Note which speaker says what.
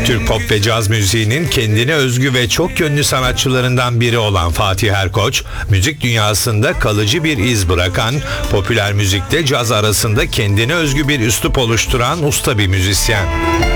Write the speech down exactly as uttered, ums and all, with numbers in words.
Speaker 1: Türk pop ve caz müziğinin kendine özgü ve çok yönlü sanatçılarından biri olan Fatih Erkoç, müzik dünyasında kalıcı bir iz bırakan, popüler müzikte caz arasında kendine özgü bir üslup oluşturan usta bir müzisyen.